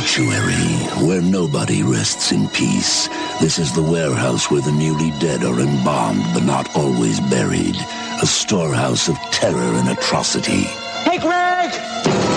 sanctuary where nobody rests in peace. This is the warehouse where the newly dead are embalmed but not always buried. A storehouse of terror and atrocity. Hey, Greg!